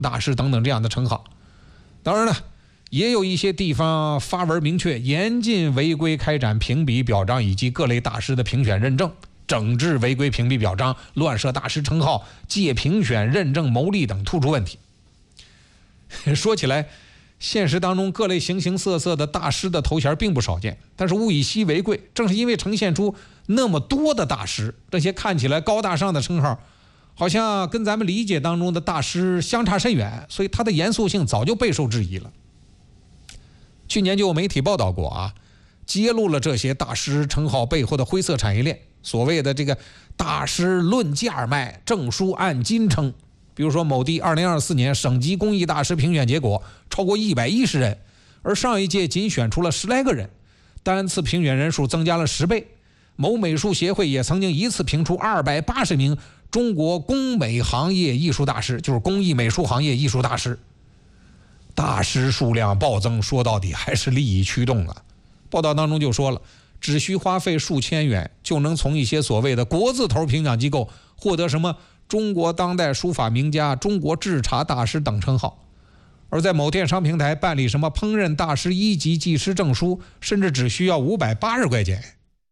大师等等这样的称号。当然了，也有一些地方发文明确严禁违规开展评比表彰以及各类大师的评选认证，整治违规评比表彰、乱设大师称号、借评选认证牟利等突出问题。说起来，现实当中各类形形色色的大师的头衔并不少见，但是物以稀为贵，正是因为呈现出那么多的大师，这些看起来高大上的称号好像跟咱们理解当中的大师相差甚远，所以它的严肃性早就备受质疑了。去年就有媒体报道过揭露了这些大师称号背后的灰色产业链，所谓的这个大师论价卖，证书按斤称。比如说某地2024年省级公益大师评选结果超过110人，而上一届仅选出了10来个人，单次评选人数增加了10倍。某美术协会也曾经一次评出280名中国工美行业艺术大师，就是工艺美术行业艺术大师。大师数量暴增，说到底还是利益驱动啊。报道当中就说了，只需花费数千元就能从一些所谓的国字头评奖机构获得什么中国当代书法名家、中国制茶大师等称号，而在某电商平台办理什么烹饪大师1级技师证书，甚至只需要580块钱。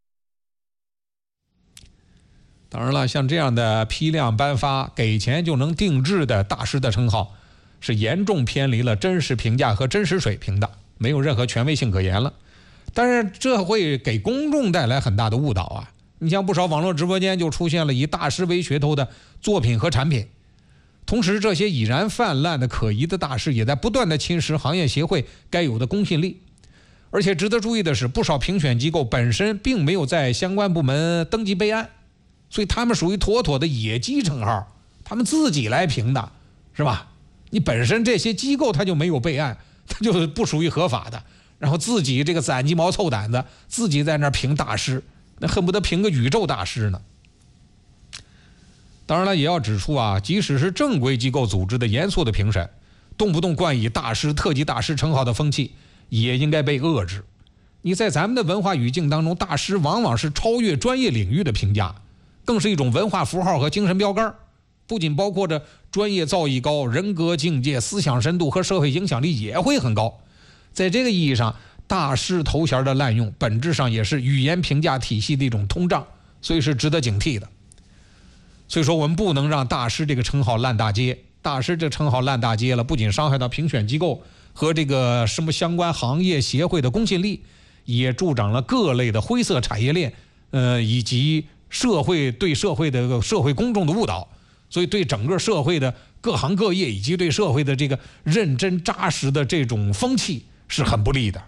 当然了，像这样的批量颁发、给钱就能定制的大师的称号，是严重偏离了真实评价和真实水平的，没有任何权威性可言了。但是这会给公众带来很大的误导啊！你像不少网络直播间就出现了以大师为噱头的作品和产品，同时这些已然泛滥的可疑的大师也在不断的侵蚀行业协会该有的公信力。而且值得注意的是，不少评选机构本身并没有在相关部门登记备案，所以他们属于妥妥的野鸡称号，他们自己来评的，是吧？你本身这些机构它就没有备案，它就不属于合法的，然后自己这个攒鸡毛凑胆子，自己在那儿评大师，那恨不得评个宇宙大师呢。当然了，也要指出即使是正规机构组织的严肃的评审，动不动冠以大师、特级大师称号的风气也应该被遏制。你在咱们的文化语境当中，大师往往是超越专业领域的评价，更是一种文化符号和精神标杆，不仅包括着专业造诣高、人格境界、思想深度和社会影响力也会很高。在这个意义上，大师头衔的滥用本质上也是语言评价体系的一种通胀，所以是值得警惕的。所以说我们不能让大师这个称号烂大街，大师这称号烂大街了，不仅伤害到评选机构和这个什么相关行业协会的公信力，也助长了各类的灰色产业链，以及对社会的社会公众的误导，所以对整个社会的各行各业以及对社会的这个认真扎实的这种风气是很不利的。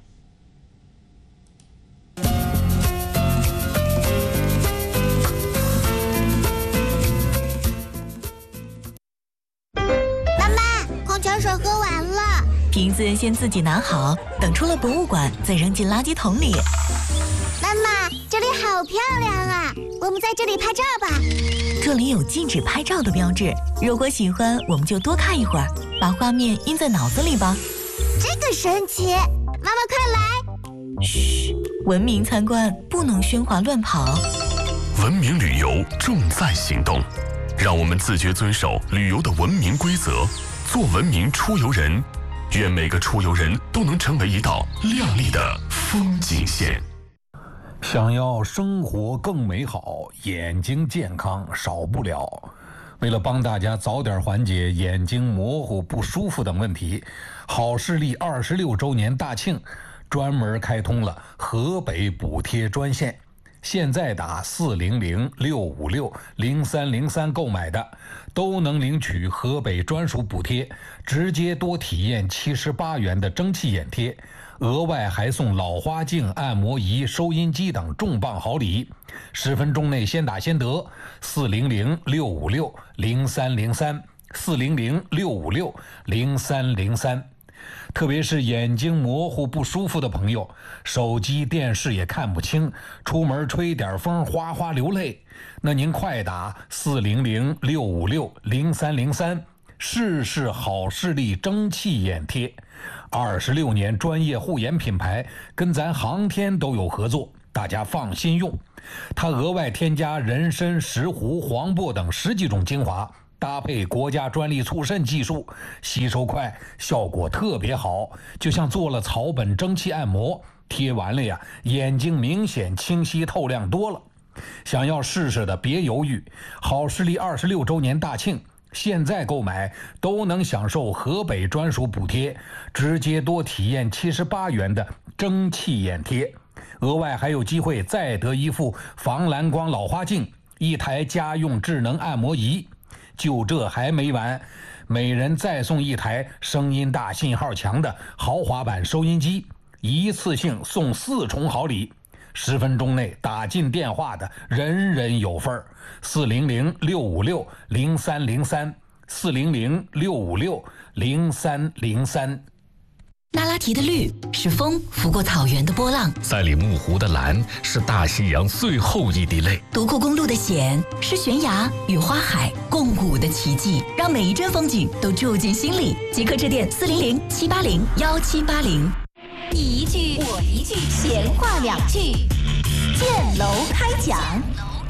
妈妈，矿泉水喝完了， 瓶子先自己拿好，等出了博物馆再扔进垃圾桶里。 妈妈，这里好漂亮啊，我们在这里拍照吧。 这里有禁止拍照的标志，如果喜欢我们就多看一会儿，把画面印在脑子里吧。 这个神奇，妈妈快来。 嘘，文明参观不能喧哗乱跑。 文明旅游重在行动，让我们自觉遵守旅游的文明规则，做文明出游人。愿每个出游人都能成为一道亮丽的风景线。 想要生活更美好，眼睛健康少不了。为了帮大家早点缓解眼睛模糊、不舒服等问题，好视力26周年大庆专门开通了河北补贴专线。现在打400-656-0303购买的，都能领取河北专属补贴，直接多体验78元的蒸汽眼贴，额外还送老花镜、按摩仪、收音机等重磅好礼。10分钟内先打先得，400-656-0303 400-656-0303。特别是眼睛模糊不舒服的朋友，手机电视也看不清，出门吹点风哗哗流泪，那您快打400-656-0303，试试好视力蒸汽眼贴。26年专业护眼品牌，跟咱航天都有合作，大家放心用。它额外添加人参、石斛、黄柏等10几种精华， 搭配国家专利促渗技术，吸收快，效果特别好，就像做了草本蒸汽按摩，贴完了呀，眼睛明显清晰透亮多了。想要试试的别犹豫，好视力26周年大庆，现在购买都能享受河北专属补贴，直接多体验78元的蒸汽眼贴，额外还有机会再得一副防蓝光老花镜，一台家用智能按摩仪。就这还没完，每人再送一台声音大、信号强的豪华版收音机，一次性送4重好礼。10分钟内打进电话的人人有份，400-656-0303 400-656-0303。 那拉提的绿是风拂过草原的波浪， 赛里木湖的蓝是大西洋最后一滴泪， 独库公路的险是悬崖与花海共舞的奇迹，让每一帧风景都住进心里。即刻致电400-780-1780。 你一句我一句，闲话2句，建楼开讲。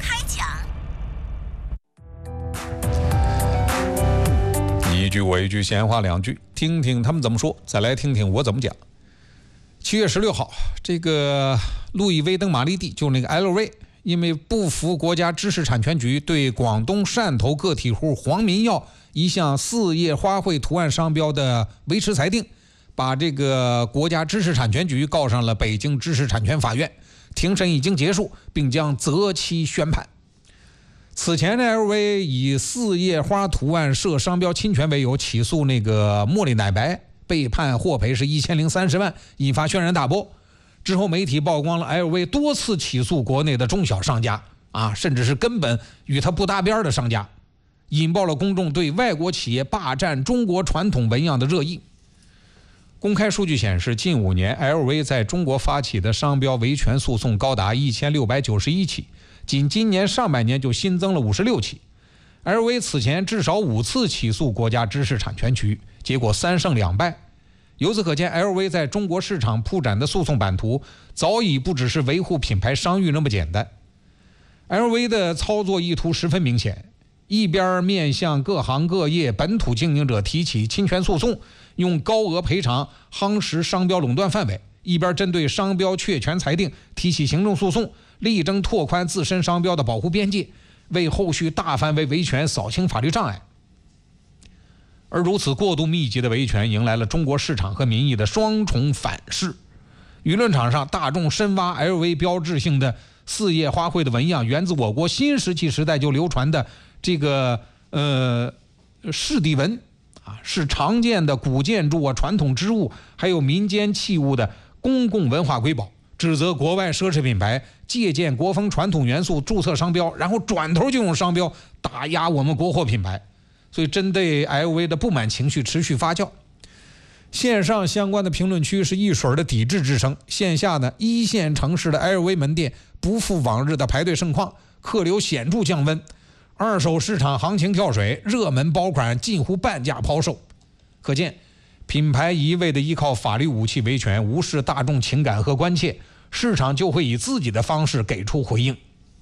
你一句我一句，闲话2句，听听他们怎么说，再来听听我怎么讲。7月16号，这个路易威登马利蒂，就那个 LV， 因为不服国家知识产权局对广东汕头个体户黄民耀一项4叶花卉图案商标的维持裁定，把这个国家知识产权局告上了北京知识产权法院，庭审已经结束，并将择期宣判。此前的 LV 以4叶花图案涉商标侵权为由起诉那个茉莉奶白，被判获赔是1030万，引发轩然大波。之后媒体曝光了 LV 多次起诉国内的中小商家甚至是根本与他不搭边的商家，引爆了公众对外国企业霸占中国传统纹样的热议。公开数据显示，近5年 LV 在中国发起的商标维权诉讼高达1691起，仅今年上半年就新增了56起。LV 此前至少5次起诉国家知识产权局，结果3胜2败。由此可见， LV 在中国市场铺展的诉讼版图早已不只是维护品牌商誉那么简单。LV 的操作意图十分明显，一边面向各行各业本土经营者提起侵权诉讼，用高额赔偿夯实商标垄断范围，一边针对商标确权裁定提起行政诉讼，力争拓宽自身商标的保护边界，为后续大范围维权扫清法律障碍。而如此过度密集的维权迎来了中国市场和民意的双重反噬。舆论场上，大众深挖 LV 标志性的4叶花卉的纹样源自我国新石器时代就流传的这个士地纹是常见的古建筑传统织物还有民间器物的公共文化瑰宝，指责国外奢侈品牌借鉴国风传统元素注册商标，然后转头就用商标打压我们国货品牌。所以针对 LV 的不满情绪持续发酵，线上相关的评论区是一水的抵制之声，线下呢1线城市的 LV 门店不复往日的排队盛况，客流显著降温，二手市场行情跳水，热门包款近乎半价抛售。可见品牌一味的依靠法律武器维权，无视大众情感和关切，市场就会以自己的方式给出回应。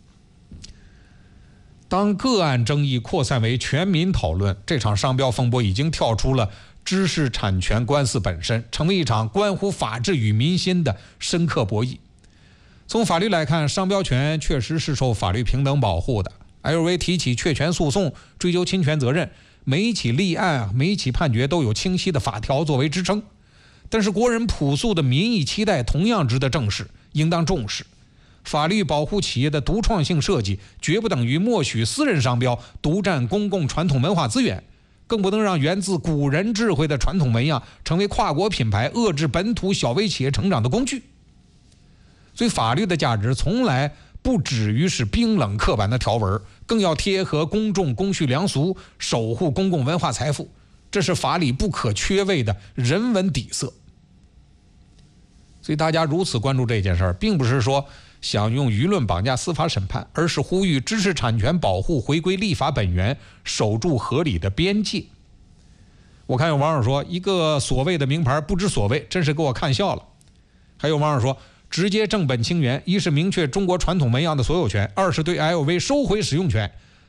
当个案争议扩散为全民讨论，这场商标风波已经跳出了知识产权官司本身，成为一场关乎法治与民心的深刻博弈。从法律来看，商标权确实是受法律平等保护的。LV 提起确权诉讼，追究侵权责任，每一起立案每一起判决都有清晰的法条作为支撑。但是国人朴素的民意期待同样值得正视，应当重视。法律保护企业的独创性设计，绝不等于默许私人商标独占公共传统文化资源，更不能让源自古人智慧的传统纹样成为跨国品牌遏制本土小微企业成长的工具。所以法律的价值从来不止于是冰冷刻板的条文，更要贴合公众公序良俗，守护公共文化财富，这是法理不可缺位的人文底色。所以大家如此关注这件事儿，并不是说想用舆论绑架司法审判，而是呼吁知识产权保护回归立法本源，守住合理的边界。我看有网友说，一个所谓的名牌不知所谓，真是给我看笑了。还有网友说，直接正本清源，一是明确中国传统纹样的所有权，二是对 LV 收回使用权，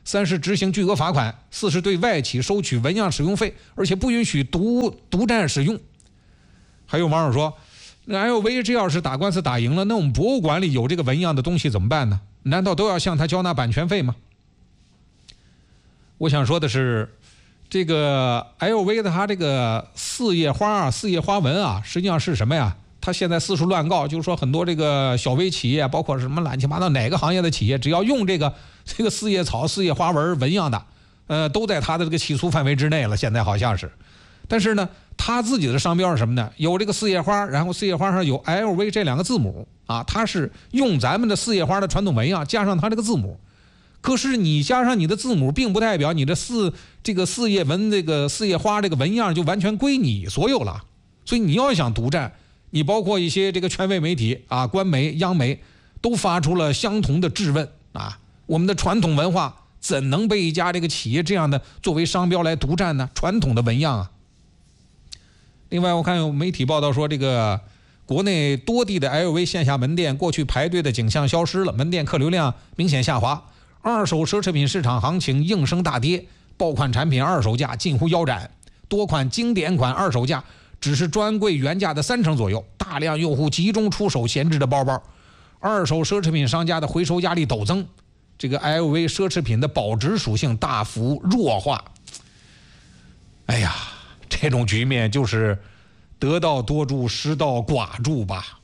3是执行巨额罚款，4是对外企收取纹样使用费，而且不允许独占使用。还有网友说，那 LV 这要是打官司打赢了，那我们博物馆里有这个纹样的东西怎么办呢？难道都要向他交纳版权费吗？我想说的是，这个 LV 的它这个四叶花纹啊，实际上是什么呀？它现在四处乱告，就是说很多这个小微企业，包括什么乱七八糟哪个行业的企业，只要用这个四叶草、四叶花纹样的，都在它的这个起诉范围之内了。现在好像是，但是呢，它自己的商标是什么呢？有这个四叶花，然后四叶花上有 LV 这2个字母啊，它是用咱们的四叶花的传统纹样加上它这个字母。可是你加上你的字母，并不代表你的四叶纹四叶花这个纹样就完全归你所有了。所以你要想独占，你包括一些这个权威媒体啊、官媒、央媒，都发出了相同的质问啊：我们的传统文化怎能被一家这个企业这样的作为商标来独占呢？传统的纹样啊。另外，我看有媒体报道说，这个国内多地的 LV 线下门店过去排队的景象消失了，门店客流量明显下滑，二手奢侈品市场行情应声大跌，爆款产品二手价近乎腰斩，多款经典款二手价只是专柜原价的30%左右，大量用户集中出手闲置的包包，二手奢侈品商家的回收压力陡增，这个 LV 奢侈品的保值属性大幅弱化。哎呀，这种局面就是得道多助，失道寡助吧。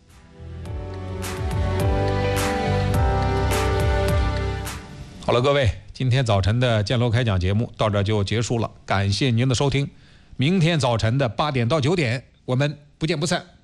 好了，各位，今天早晨的建楼开讲节目到这就结束了，感谢您的收听。明天早晨的8点到9点，我们不见不散。